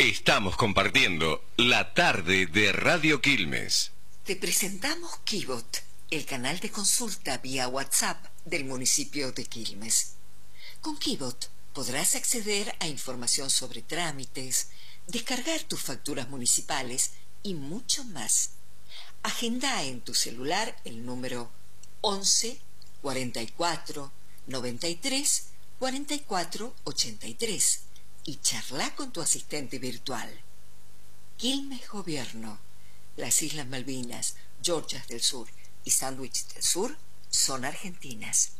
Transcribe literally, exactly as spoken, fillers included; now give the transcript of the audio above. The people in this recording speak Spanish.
Estamos compartiendo la tarde de Radio Quilmes. Te presentamos Kibot, el canal de consulta vía WhatsApp del municipio de Quilmes. Con Kibot podrás acceder a información sobre trámites, descargar tus facturas municipales y mucho más. Agenda en tu celular el número once, cuarenta y cuatro, noventa y tres, cuarenta y cuatro, ochenta y tres y charla con tu asistente virtual. Quilmes Gobierno. Las Islas Malvinas, Georgias del Sur y Sandwich del Sur son argentinas.